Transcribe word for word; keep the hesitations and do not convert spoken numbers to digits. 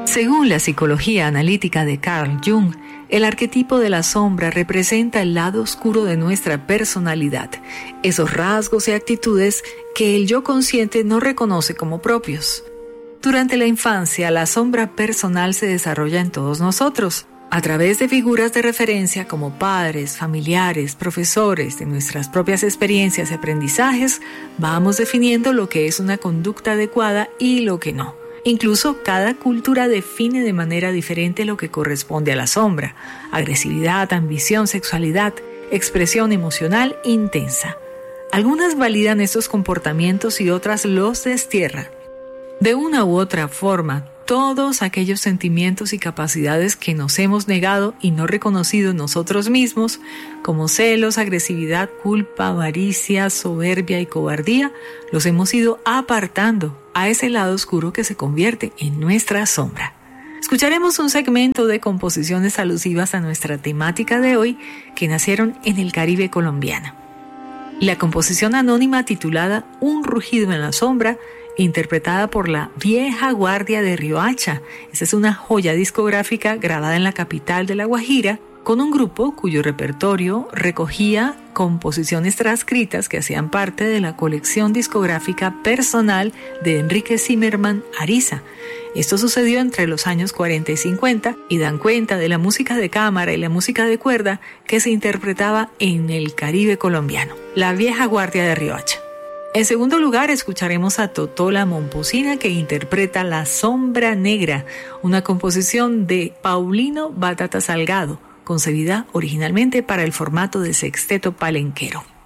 Según la psicología analítica de Carl Jung, el arquetipo de la sombra representa el lado oscuro de nuestra personalidad, esos rasgos y actitudes que el yo consciente no reconoce como propios. Durante la infancia, la sombra personal se desarrolla en todos nosotros, a través de figuras de referencia como padres, familiares, profesores, de nuestras propias experiencias y aprendizajes, vamos definiendo lo que es una conducta adecuada y lo que no. Incluso cada cultura define de manera diferente lo que corresponde a la sombra: agresividad, ambición, sexualidad, expresión emocional intensa. Algunas validan estos comportamientos y otras los destierran. De una u otra forma, todos aquellos sentimientos y capacidades que nos hemos negado y no reconocido en nosotros mismos, como celos, agresividad, culpa, avaricia, soberbia y cobardía, los hemos ido apartando a ese lado oscuro que se convierte en nuestra sombra. Escucharemos un segmento de composiciones alusivas a nuestra temática de hoy que nacieron en el Caribe colombiano. La composición anónima titulada Un rugido en la sombra, interpretada por la Vieja Guardia de Riohacha. Esta es una joya discográfica grabada en la capital de La Guajira, con un grupo cuyo repertorio recogía composiciones transcritas que hacían parte de la colección discográfica personal de Enrique Zimmerman Ariza. Esto sucedió entre los años cuarenta y cincuenta y dan cuenta de la música de cámara y la música de cuerda que se interpretaba en el Caribe colombiano. La Vieja Guardia de Riohacha. En segundo lugar, escucharemos a Totola Momposina, que interpreta La Sombra Negra, una composición de Paulino Batata Salgado, concebida originalmente para el formato de sexteto palenquero.